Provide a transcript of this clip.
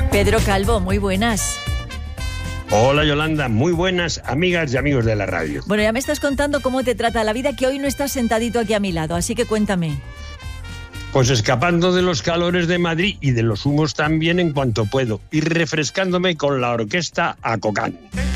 Pedro Calvo, muy buenas. Hola Yolanda, muy buenas amigas y amigos de la radio. Bueno, ya me estás contando cómo te trata la vida, que hoy no estás sentadito aquí a mi lado, así que cuéntame. Pues escapando de los calores de Madrid y de los humos también en cuanto puedo, y refrescándome con la orquesta Acocán.